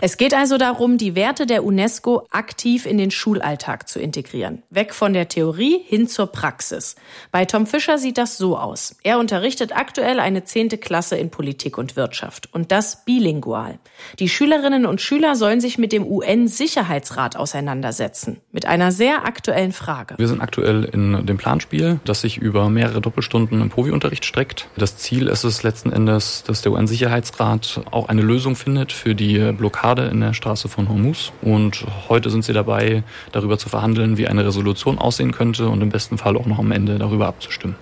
Es geht also darum, die Werte der UNESCO aktiv in den Schulalltag zu integrieren. Weg von der Theorie hin zur Praxis. Bei Tom Fischer sieht das so aus. Er unterrichtet aktuell eine 10. Klasse in Politik und Wirtschaft. Und das bilingual. Die Schülerinnen und Schüler sollen sich mit dem UN-Sicherheitsrat auseinandersetzen. Mit einer sehr aktuellen Frage. Wir sind aktuell in dem Planspiel, das sich über mehrere Doppelstunden im Provi-Unterricht streckt. Das Ziel ist es letzten Endes, dass der UN-Sicherheitsrat auch eine Lösung findet für die Blockade in der Straße von Hormuz. Und heute sind sie dabei, darüber zu verhandeln, wie eine Resolution aussehen könnte und im besten Fall auch noch am Ende darüber abzustimmen.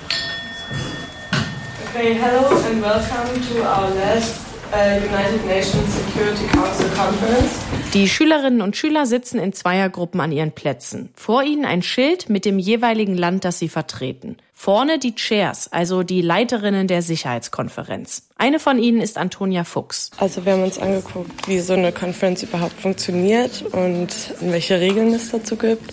Okay, hello and welcome to our last United Nations Security Council Conference. Die Schülerinnen und Schüler sitzen in Zweiergruppen an ihren Plätzen. Vor ihnen ein Schild mit dem jeweiligen Land, das sie vertreten. Vorne die Chairs, also die Leiterinnen der Sicherheitskonferenz. Eine von ihnen ist Antonia Fuchs. Also wir haben uns angeguckt, wie so eine Konferenz überhaupt funktioniert und welche Regeln es dazu gibt.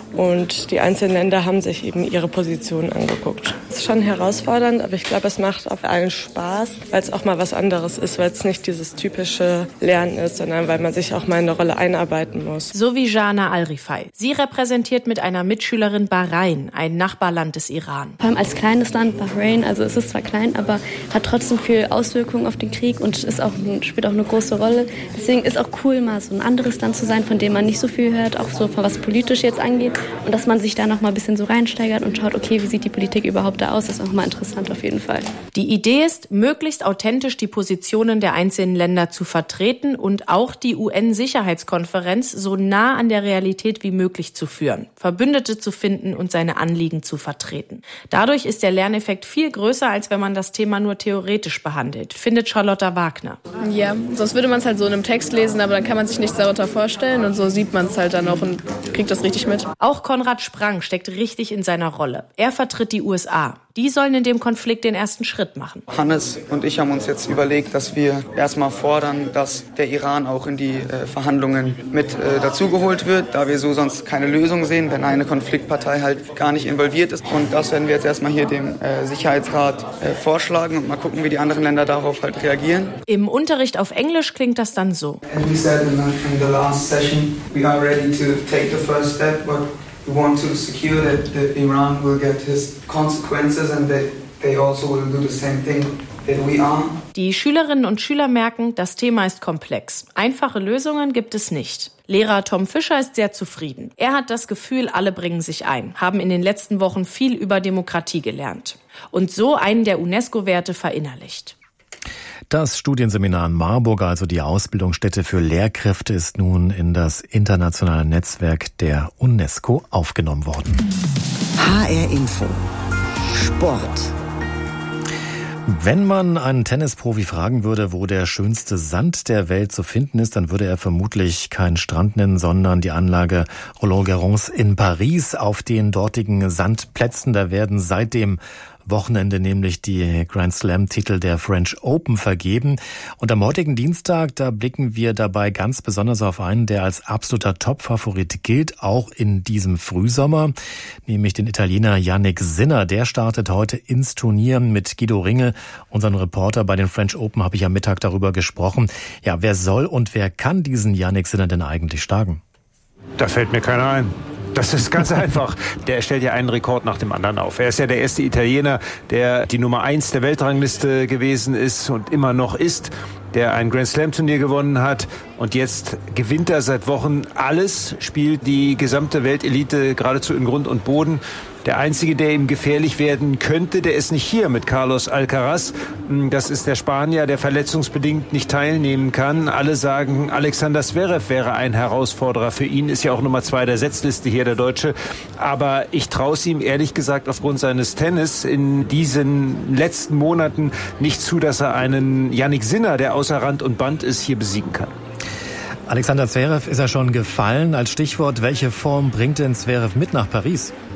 Und die einzelnen Länder haben sich eben ihre Position angeguckt. Es ist schon herausfordernd, aber ich glaube, es macht auf allen Spaß, weil es auch mal was anderes ist, weil es nicht dieses typische Lernen ist, sondern weil man sich auch mal in eine Rolle einarbeiten muss. So wie Jana Al-Rifai. Sie repräsentiert mit einer Mitschülerin Bahrain, ein Nachbarland des Iran. Vor allem als kleines Land Bahrain, also es ist zwar klein, aber hat trotzdem viel Auswirkungen auf den Krieg und spielt auch eine große Rolle. Deswegen ist auch cool, mal so ein anderes Land zu sein, von dem man nicht so viel hört, auch so von was politisch jetzt angeht. Und dass man sich da noch mal ein bisschen so reinsteigert und schaut, okay, wie sieht die Politik überhaupt da aus, ist auch mal interessant auf jeden Fall. Die Idee ist, möglichst authentisch die Positionen der einzelnen Länder zu vertreten und auch die UN-Sicherheitskonferenz so nah an der Realität wie möglich zu führen, Verbündete zu finden und seine Anliegen zu vertreten. Dadurch ist der Lerneffekt viel größer, als wenn man das Thema nur theoretisch behandelt, findet Charlotta Wagner. Ja, sonst würde man es halt so in einem Text lesen, aber dann kann man sich nichts darunter vorstellen und so sieht man es halt dann auch und kriegt das richtig mit. Auch Konrad Sprang steckt richtig in seiner Rolle. Er vertritt die USA. Die sollen in dem Konflikt den ersten Schritt machen. Hannes und ich haben uns jetzt überlegt, dass wir erstmal fordern, dass der Iran auch in die Verhandlungen mit dazugeholt wird, da wir so sonst keine Lösung sehen, wenn eine Konfliktpartei halt gar nicht involviert ist. Und das werden wir jetzt erstmal hier dem Sicherheitsrat vorschlagen und mal gucken, wie die anderen Länder darauf halt reagieren. Im Unterricht auf Englisch klingt das dann so. As we said in the last session, we are ready to take the first step, but we want to secure that Iran will get his consequences and that they also will do the same thing that we are. Die Schülerinnen und Schüler merken, das Thema ist komplex. Einfache Lösungen gibt es nicht. Lehrer Tom Fischer ist sehr zufrieden. Er hat das Gefühl, alle bringen sich ein, haben in den letzten Wochen viel über Demokratie gelernt und so einen der UNESCO-Werte verinnerlicht. Das Studienseminar in Marburg, also die Ausbildungsstätte für Lehrkräfte, ist nun in das internationale Netzwerk der UNESCO aufgenommen worden. HR Info. Sport. Wenn man einen Tennisprofi fragen würde, wo der schönste Sand der Welt zu finden ist, dann würde er vermutlich keinen Strand nennen, sondern die Anlage Roland Garros in Paris. Auf den dortigen Sandplätzen, da werden seit dem Wochenende nämlich die Grand Slam-Titel der French Open vergeben. Und am heutigen Dienstag, da blicken wir dabei ganz besonders auf einen, der als absoluter Top-Favorit gilt, auch in diesem Frühsommer, nämlich den Italiener Jannik Sinner. Der startet heute ins Turnier mit Guido Ringel, unseren Reporter bei den French Open, habe ich am Mittag darüber gesprochen. Ja, wer soll und wer kann diesen Jannik Sinner denn eigentlich schlagen? Da fällt mir keiner ein. Das ist ganz einfach. Der stellt ja einen Rekord nach dem anderen auf. Er ist ja der erste Italiener, der die Nummer 1 der Weltrangliste gewesen ist und immer noch ist, der ein Grand Slam Turnier gewonnen hat. Und jetzt gewinnt er seit Wochen alles, spielt die gesamte Weltelite geradezu in Grund und Boden. Der Einzige, der ihm gefährlich werden könnte, der ist nicht hier mit Carlos Alcaraz. Das ist der Spanier, der verletzungsbedingt nicht teilnehmen kann. Alle sagen, Alexander Zverev wäre ein Herausforderer für ihn. Ist ja auch Nummer 2 der Setzliste hier, der Deutsche. Aber ich traue es ihm ehrlich gesagt aufgrund seines Tennis in diesen letzten Monaten nicht zu, dass er einen Jannik Sinner, der außer Rand und Band ist, hier besiegen kann. Alexander Zverev ist ja schon gefallen. Als Stichwort, welche Form bringt denn Zverev mit nach Paris?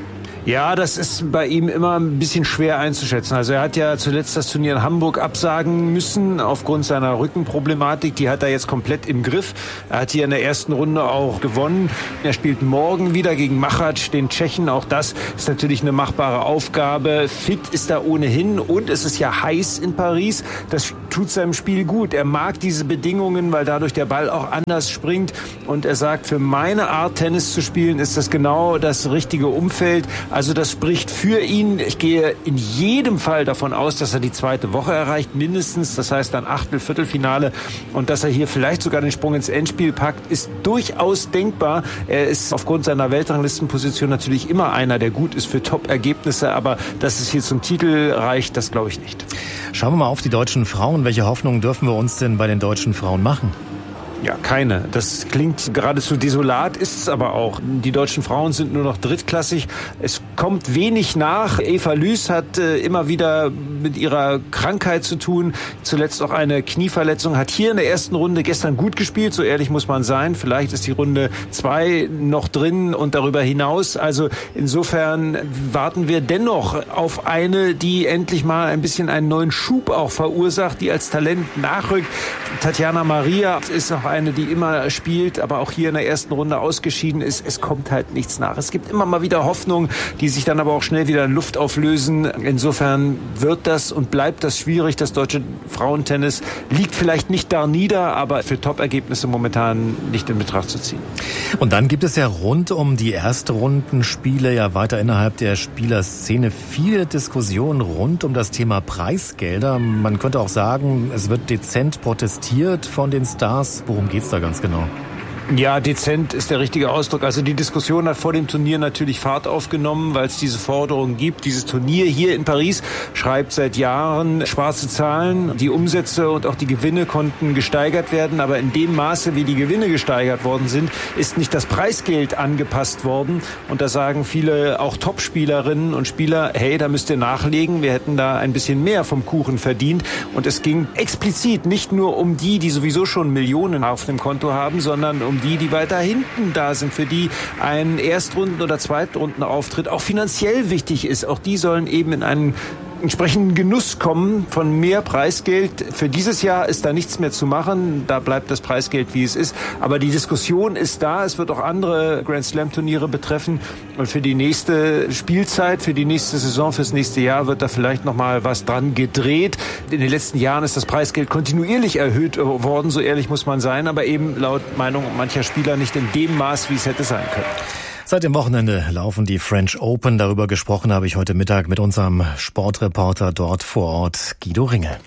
Ja, das ist bei ihm immer ein bisschen schwer einzuschätzen. Also er hat ja zuletzt das Turnier in Hamburg absagen müssen aufgrund seiner Rückenproblematik. Die hat er jetzt komplett im Griff. Er hat hier in der ersten Runde auch gewonnen. Er spielt morgen wieder gegen Machac, den Tschechen. Auch das ist natürlich eine machbare Aufgabe. Fit ist er ohnehin und es ist ja heiß in Paris. Das tut seinem Spiel gut. Er mag diese Bedingungen, weil dadurch der Ball auch anders springt. Und er sagt, für meine Art Tennis zu spielen, ist das genau das richtige Umfeld. Also das spricht für ihn. Ich gehe in jedem Fall davon aus, dass er die zweite Woche erreicht, mindestens. Das heißt dann Achtel-, Viertelfinale. Und dass er hier vielleicht sogar den Sprung ins Endspiel packt, ist durchaus denkbar. Er ist aufgrund seiner Weltranglistenposition natürlich immer einer, der gut ist für Top-Ergebnisse. Aber dass es hier zum Titel reicht, das glaube ich nicht. Schauen wir mal auf die deutschen Frauen. Welche Hoffnungen dürfen wir uns denn bei den deutschen Frauen machen? Ja, keine. Das klingt geradezu desolat, ist es aber auch. Die deutschen Frauen sind nur noch drittklassig. Es kommt wenig nach. Eva Lüß hat immer wieder mit ihrer Krankheit zu tun. Zuletzt auch eine Knieverletzung. Hat hier in der ersten Runde gestern gut gespielt, so ehrlich muss man sein. Vielleicht ist die Runde 2 noch drin und darüber hinaus. Also insofern warten wir dennoch auf eine, die endlich mal ein bisschen einen neuen Schub auch verursacht, die als Talent nachrückt. Tatjana Maria ist noch eine, die immer spielt, aber auch hier in der ersten Runde ausgeschieden ist. Es kommt halt nichts nach. Es gibt immer mal wieder Hoffnung, die sich dann aber auch schnell wieder in Luft auflösen. Insofern wird das und bleibt das schwierig. Das deutsche Frauentennis liegt vielleicht nicht da nieder, aber für Top-Ergebnisse momentan nicht in Betracht zu ziehen. Und dann gibt es ja rund um die Erstrundenspiele ja weiter innerhalb der Spielerszene viele Diskussionen rund um das Thema Preisgelder. Man könnte auch sagen, es wird dezent protestiert von den Stars. Worum geht's da ganz genau? Ja, dezent ist der richtige Ausdruck. Also die Diskussion hat vor dem Turnier natürlich Fahrt aufgenommen, weil es diese Forderung gibt. Dieses Turnier hier in Paris schreibt seit Jahren schwarze Zahlen. Die Umsätze und auch die Gewinne konnten gesteigert werden. Aber in dem Maße, wie die Gewinne gesteigert worden sind, ist nicht das Preisgeld angepasst worden. Und da sagen viele, auch Topspielerinnen und Spieler, hey, da müsst ihr nachlegen. Wir hätten da ein bisschen mehr vom Kuchen verdient. Und es ging explizit nicht nur um die, die sowieso schon Millionen auf dem Konto haben, sondern um die weiter hinten da sind, für die ein Erstrunden- oder Zweitrundenauftritt auch finanziell wichtig ist. Auch die sollen eben in einen entsprechenden Genuss kommen von mehr Preisgeld. Für dieses Jahr ist da nichts mehr zu machen. Da bleibt das Preisgeld, wie es ist. Aber die Diskussion ist da. Es wird auch andere Grand-Slam-Turniere betreffen. Und für die nächste Spielzeit, für die nächste Saison, fürs nächste Jahr wird da vielleicht noch mal was dran gedreht. In den letzten Jahren ist das Preisgeld kontinuierlich erhöht worden. So ehrlich muss man sein. Aber eben laut Meinung mancher Spieler nicht in dem Maß, wie es hätte sein können. Seit dem Wochenende laufen die French Open. Darüber gesprochen habe ich heute Mittag mit unserem Sportreporter dort vor Ort, Guido Ringel.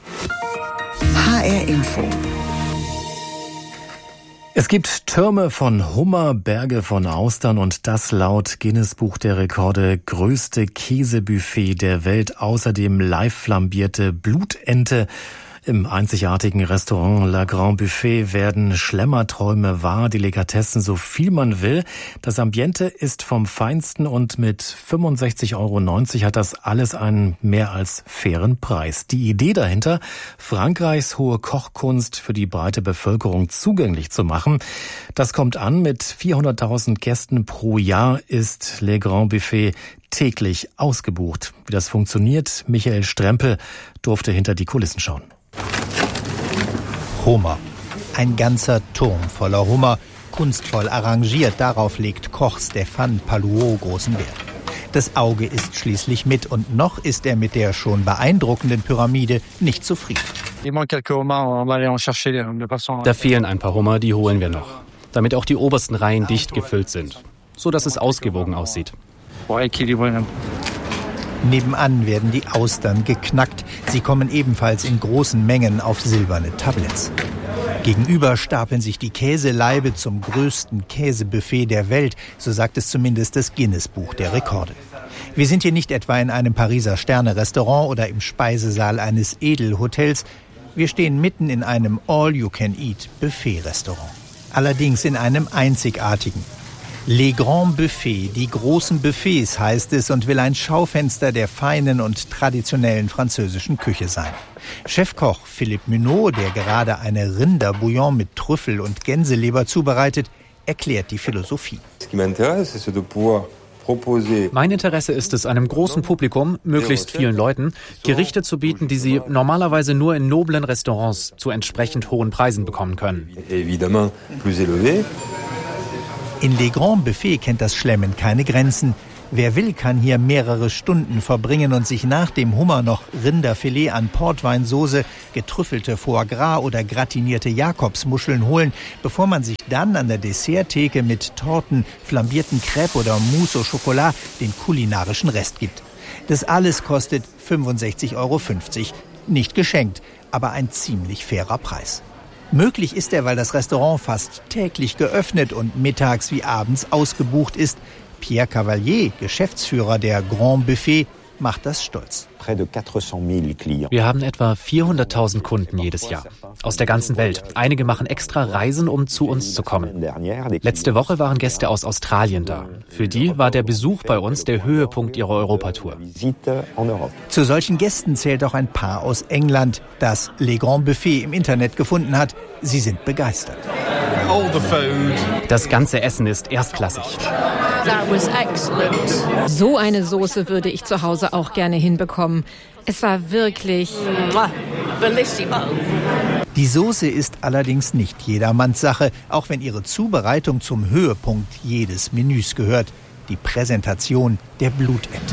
HR Info. Es gibt Türme von Hummer, Berge von Austern und das laut Guinness-Buch der Rekorde größte Käsebuffet der Welt. Außerdem live flambierte Blutente. Im einzigartigen Restaurant Le Grand Buffet werden Schlemmerträume wahr, Delikatessen so viel man will. Das Ambiente ist vom Feinsten und mit 65,90 € hat das alles einen mehr als fairen Preis. Die Idee dahinter, Frankreichs hohe Kochkunst für die breite Bevölkerung zugänglich zu machen, das kommt an. Mit 400.000 Gästen pro Jahr ist Le Grand Buffet täglich ausgebucht. Wie das funktioniert, Michael Strempel durfte hinter die Kulissen schauen. Hummer. Ein ganzer Turm voller Hummer, kunstvoll arrangiert. Darauf legt Koch Stéphane Palluau großen Wert. Das Auge ist schließlich mit und noch ist er mit der schon beeindruckenden Pyramide nicht zufrieden. Da fehlen ein paar Hummer, die holen wir noch. Damit auch die obersten Reihen dicht gefüllt sind, so dass es ausgewogen aussieht. Nebenan werden die Austern geknackt. Sie kommen ebenfalls in großen Mengen auf silberne Tabletts. Gegenüber stapeln sich die Käseleibe zum größten Käsebuffet der Welt, so sagt es zumindest das Guinness-Buch der Rekorde. Wir sind hier nicht etwa in einem Pariser Sterne-Restaurant oder im Speisesaal eines Edelhotels. Wir stehen mitten in einem All-You-Can-Eat-Buffet-Restaurant. Allerdings in einem einzigartigen. Les Grands Buffets, die großen Buffets heißt es und will ein Schaufenster der feinen und traditionellen französischen Küche sein. Chefkoch Philippe Munot, der gerade eine Rinderbouillon mit Trüffel und Gänseleber zubereitet, erklärt die Philosophie. Mein Interesse ist es, einem großen Publikum, möglichst vielen Leuten, Gerichte zu bieten, die sie normalerweise nur in noblen Restaurants zu entsprechend hohen Preisen bekommen können. In Les Grands Buffets kennt das Schlemmen keine Grenzen. Wer will, kann hier mehrere Stunden verbringen und sich nach dem Hummer noch Rinderfilet an Portweinsoße, getrüffelte Foie Gras oder gratinierte Jakobsmuscheln holen, bevor man sich dann an der Desserttheke mit Torten, flambierten Crêpes oder Mousse au Chocolat den kulinarischen Rest gibt. Das alles kostet 65,50 €. Nicht geschenkt, aber ein ziemlich fairer Preis. Möglich ist er, weil das Restaurant fast täglich geöffnet und mittags wie abends ausgebucht ist. Pierre Cavalier, Geschäftsführer der Grand Buffet, macht das stolz. Wir haben etwa 400.000 Kunden jedes Jahr. Aus der ganzen Welt. Einige machen extra Reisen, um zu uns zu kommen. Letzte Woche waren Gäste aus Australien da. Für die war der Besuch bei uns der Höhepunkt ihrer Europatour. Zu solchen Gästen zählt auch ein Paar aus England, das Les Grands Buffets im Internet gefunden hat. Sie sind begeistert. Das ganze Essen ist erstklassig. So eine Soße würde ich zu Hause auch gerne hinbekommen. Es war wirklich... Die Soße ist allerdings nicht jedermanns Sache, auch wenn ihre Zubereitung zum Höhepunkt jedes Menüs gehört. Die Präsentation der Blutente.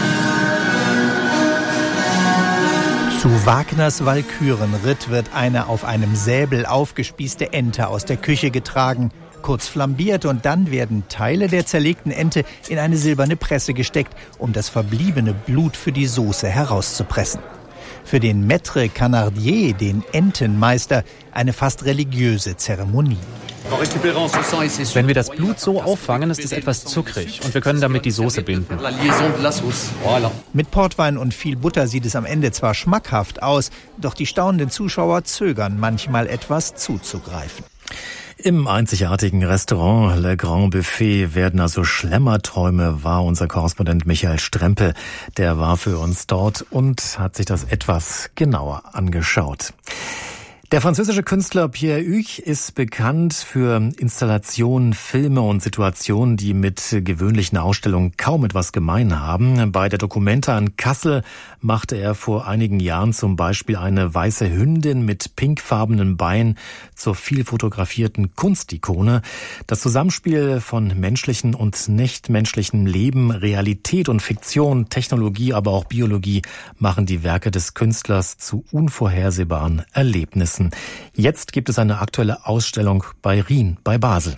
Zu Wagners Walkürenritt wird eine auf einem Säbel aufgespießte Ente aus der Küche getragen, kurz flambiert und dann werden Teile der zerlegten Ente in eine silberne Presse gesteckt, um das verbliebene Blut für die Soße herauszupressen. Für den Maître Canardier, den Entenmeister, eine fast religiöse Zeremonie. Wenn wir das Blut so auffangen, ist es etwas zuckrig und wir können damit die Soße binden. Mit Portwein und viel Butter sieht es am Ende zwar schmackhaft aus, doch die staunenden Zuschauer zögern manchmal etwas zuzugreifen. Im einzigartigen Restaurant Le Grand Buffet werden also Schlemmerträume wahr. Unser Korrespondent Michael Strempel, der war für uns dort und hat sich das etwas genauer angeschaut. Der französische Künstler Pierre Hugues ist bekannt für Installationen, Filme und Situationen, die mit gewöhnlichen Ausstellungen kaum etwas gemein haben. Bei der Documenta in Kassel machte er vor einigen Jahren zum Beispiel eine weiße Hündin mit pinkfarbenen Beinen zur viel fotografierten Kunstikone. Das Zusammenspiel von menschlichen und nichtmenschlichem Leben, Realität und Fiktion, Technologie, aber auch Biologie machen die Werke des Künstlers zu unvorhersehbaren Erlebnissen. Jetzt gibt es eine aktuelle Ausstellung bei Rien, bei Basel.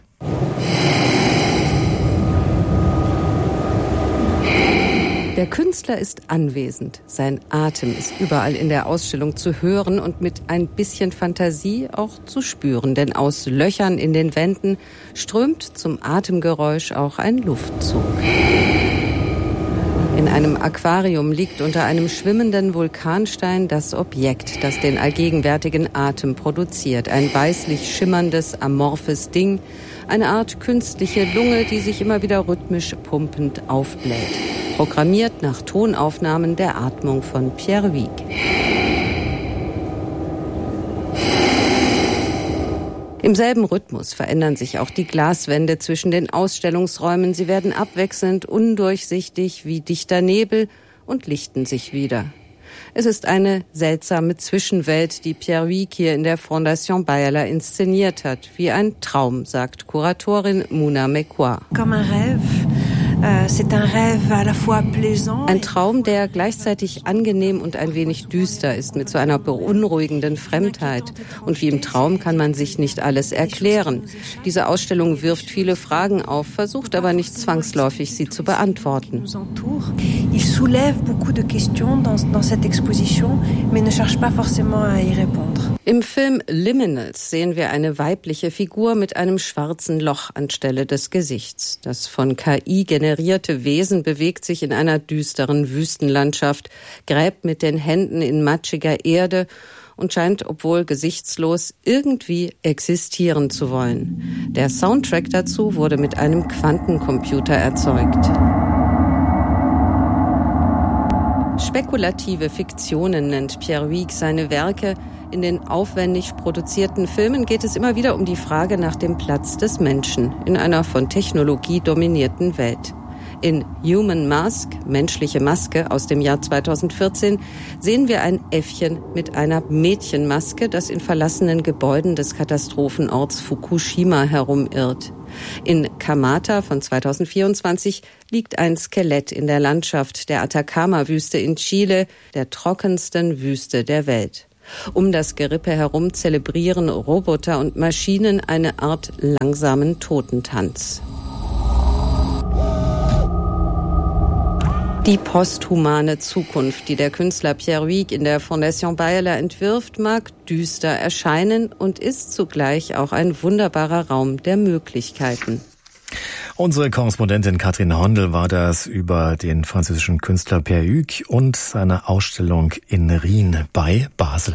Der Künstler ist anwesend. Sein Atem ist überall in der Ausstellung zu hören und mit ein bisschen Fantasie auch zu spüren. Denn aus Löchern in den Wänden strömt zum Atemgeräusch auch ein Luftzug. In einem Aquarium liegt unter einem schwimmenden Vulkanstein das Objekt, das den allgegenwärtigen Atem produziert. Ein weißlich schimmerndes, amorphes Ding, eine Art künstliche Lunge, die sich immer wieder rhythmisch pumpend aufbläht. Programmiert nach Tonaufnahmen der Atmung von Pierre Hugues. Im selben Rhythmus verändern sich auch die Glaswände zwischen den Ausstellungsräumen. Sie werden abwechselnd undurchsichtig wie dichter Nebel und lichten sich wieder. Es ist eine seltsame Zwischenwelt, die Pierre Hugues hier in der Fondation Bayerler inszeniert hat. Wie ein Traum, sagt Kuratorin Mouna Mekwa. Ein Traum, der gleichzeitig angenehm und ein wenig düster ist, mit so einer beunruhigenden Fremdheit. Und wie im Traum kann man sich nicht alles erklären. Diese Ausstellung wirft viele Fragen auf, versucht aber nicht zwangsläufig, sie zu beantworten. Il soulève beaucoup de questions dans cette exposition, mais ne cherche pas forcément à y répondre. Im Film Liminals sehen wir eine weibliche Figur mit einem schwarzen Loch anstelle des Gesichts. Das von KI generierte Wesen bewegt sich in einer düsteren Wüstenlandschaft, gräbt mit den Händen in matschiger Erde und scheint, obwohl gesichtslos, irgendwie existieren zu wollen. Der Soundtrack dazu wurde mit einem Quantencomputer erzeugt. Spekulative Fiktionen nennt Pierre Hugues seine Werke. In den aufwendig produzierten Filmen geht es immer wieder um die Frage nach dem Platz des Menschen in einer von Technologie dominierten Welt. In Human Mask, menschliche Maske aus dem Jahr 2014, sehen wir ein Äffchen mit einer Mädchenmaske, das in verlassenen Gebäuden des Katastrophenorts Fukushima herumirrt. In Kamata von 2024 liegt ein Skelett in der Landschaft der Atacama-Wüste in Chile, der trockensten Wüste der Welt. Um das Gerippe herum zelebrieren Roboter und Maschinen eine Art langsamen Totentanz. Die posthumane Zukunft, die der Künstler Pierre Huyghe in der Fondation Bayerler entwirft, mag düster erscheinen und ist zugleich auch ein wunderbarer Raum der Möglichkeiten. Unsere Korrespondentin Katrin Hondel war das über den französischen Künstler Pierre Huyghe und seine Ausstellung in Rien bei Basel.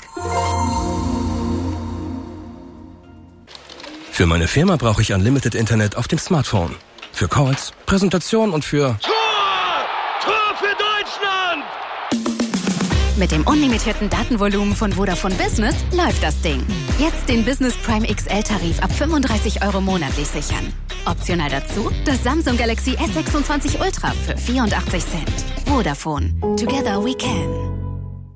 Für meine Firma brauche ich Unlimited Internet auf dem Smartphone. Für Calls, Präsentation und für... Mit dem unlimitierten Datenvolumen von Vodafone Business läuft das Ding. Jetzt den Business Prime XL-Tarif ab 35 € monatlich sichern. Optional dazu das Samsung Galaxy S26 Ultra für 84 Cent. Vodafone. Together we can.